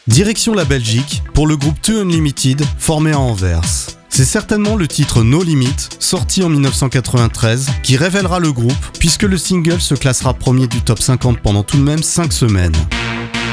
Direction la Belgique pour le groupe Two Unlimited formé à Anvers. C'est certainement le titre No Limit, sorti en 1993, qui révélera le groupe puisque le single se classera premier du top 50 pendant tout de même 5 semaines.